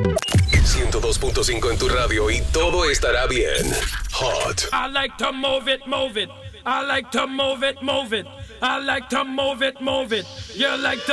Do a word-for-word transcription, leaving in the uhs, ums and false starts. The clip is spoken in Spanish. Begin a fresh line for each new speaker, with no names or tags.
ciento dos punto cinco en tu radio y todo estará bien. Hot.
I like to move it, move it. I like to move it, move it. I like to move it, move it. You like to